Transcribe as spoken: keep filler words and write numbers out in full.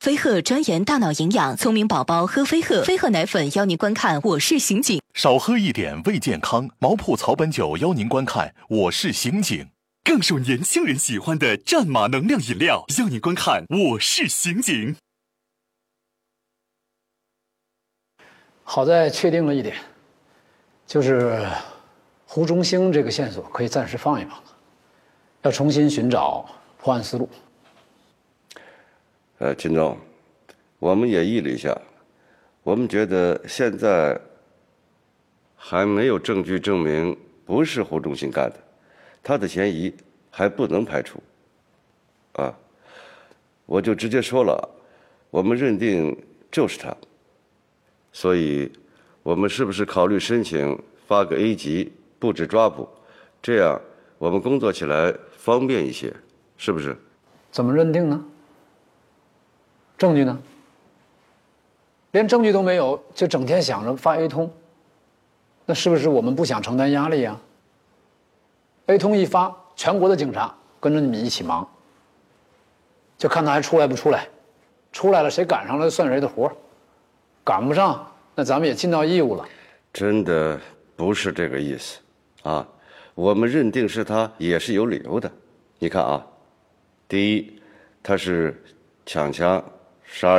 飞鹤专研大脑营养，聪明宝宝喝飞鹤，飞鹤奶粉邀您观看《我是刑警》。 少喝一点为健康，毛铺草本酒邀您观看《我是刑警》。 更受年轻人喜欢的战马能量饮料，邀您观看《我是刑警》。 好在确定了一点，就是胡忠兴这个线索可以暂时放一放了，要重新寻找破案思路。 呃，秦总，我们也议了一下，我们觉得现在还没有证据证明不是胡忠兴干的，他的嫌疑还不能排除。啊，我就直接说了，我们认定就是他。所以，我们是不是考虑申请发个 A 级布置抓捕，这样我们工作起来方便一些，是不是？ 怎么认定呢？证据呢？连证据都没有，就整天想着发 A 通，那是不是我们不想承担压力呀 ？A 通一发，全国的警察跟着你们一起忙，就看他还出来不出来，出来了谁赶上了算谁的活，赶不上那咱们也尽到义务了。 真的不是这个意思，啊，我们认定是他也是有理由的。你看啊，第一，他是抢枪杀人。